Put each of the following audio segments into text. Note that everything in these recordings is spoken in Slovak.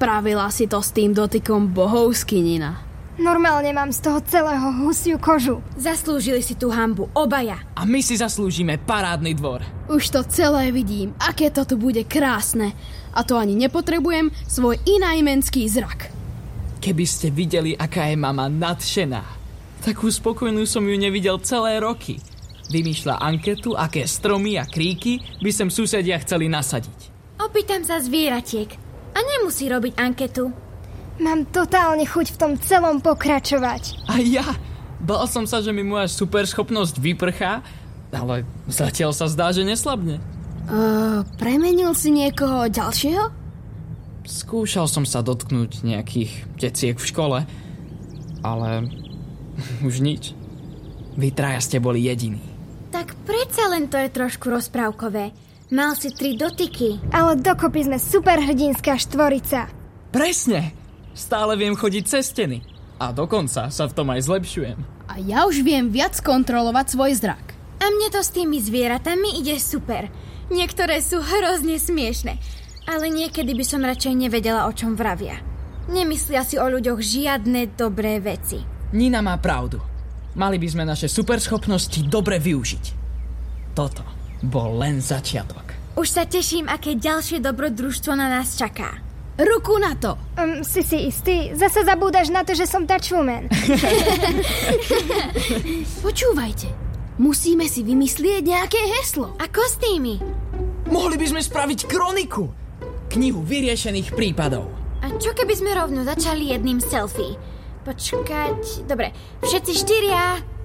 Spravila si to s tým dotykom bohovsky, Nina. Normálne mám z toho celého husiu kožu. Zaslúžili si tú hanbu, obaja. A my si zaslúžime parádny dvor. Už to celé vidím, aké to tu bude krásne. A to ani nepotrebujem svoj inajmenský zrak. Keby ste videli, aká je mama nadšená. Takú spokojnú som ju nevidel celé roky. Vymýšľa anketu, aké stromy a kríky by sem susedia chceli nasadiť. Opýtam sa zvieratiek. A nemusí robiť anketu. Mám totálne chuť v tom celom pokračovať. A ja? Bál som sa, že mi moja superschopnosť vyprchá, ale zatiaľ sa zdá, že neslabne. Premenil si niekoho ďalšieho? Skúšal som sa dotknúť nejakých deciek v škole, ale už nič. Vy traja ste boli jediní. Tak predsa len to je trošku rozprávkové. Mal si 3 dotyky. Ale dokopy sme superhrdinská štvorica. Presne! Stále viem chodiť cez steny. A dokonca sa v tom aj zlepšujem. A ja už viem viac kontrolovať svoj zrak. A mne to s tými zvieratami ide super. Niektoré sú hrozne smiešne. Ale niekedy by som radšej nevedela, o čom vravia. Nemyslia si o ľuďoch žiadne dobré veci. Nina má pravdu. Mali by sme naše superschopnosti dobre využiť. Toto bol len začiatok. Už sa teším, aké ďalšie dobrodružstvo na nás čaká. Ruku na to! Si istý? Zase zabúdaš na to, že som touchwoman. Počúvajte, musíme si vymyslieť nejaké heslo. A kostýmy? Mohli by sme spraviť kroniku. Knihu vyriešených prípadov. A čo keby sme rovno začali jedným selfie? Počkať... Dobre, všetci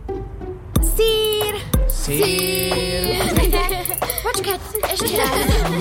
4. Sír! Sír! Počkať, ešte raz.